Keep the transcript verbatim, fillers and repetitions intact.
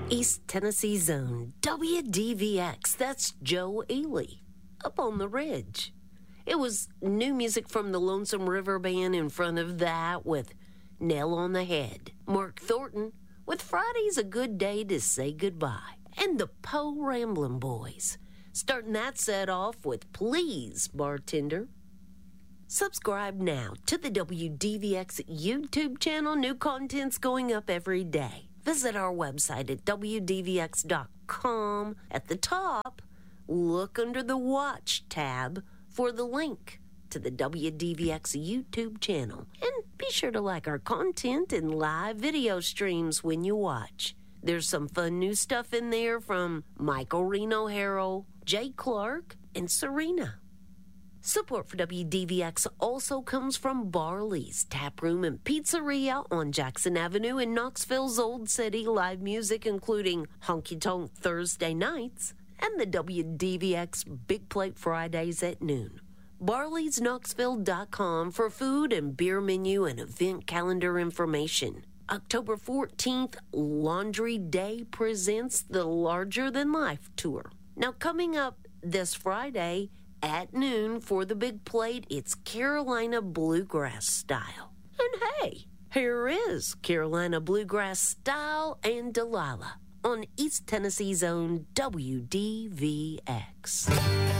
East Tennessee's own W D V X, that's Joe Ely, up on the ridge. It was new music from the Lonesome River Band in front of that with Nail on the Head. Mark Thornton with Friday's a Good Day to Say Goodbye. And the Poe Ramblin' Boys, starting that set off with Please, Bartender. Subscribe now to the W D V X YouTube channel. New content's going up every day. Visit our website at W D V X dot com. At the top, look under the Watch tab for the link to the W D V X YouTube channel. And be sure to like our content and live video streams when you watch. There's some fun new stuff in there from Michael Reno Harrell, Jay Clark, and Serena. Support for W D V X also comes from Barley's Tap Room and Pizzeria on Jackson Avenue in Knoxville's Old City. Live music including Honky Tonk Thursday nights and the W D V X Big Plate Fridays at noon. Barleys Knoxville dot com for food and beer menu and event calendar information. October fourteenth, Laundry Day presents the Larger Than Life Tour. Now coming up this Friday at noon for the Big Plate, it's Carolina Bluegrass Style. And hey, here is Carolina Bluegrass Style and Delilah on East Tennessee's own W D V X.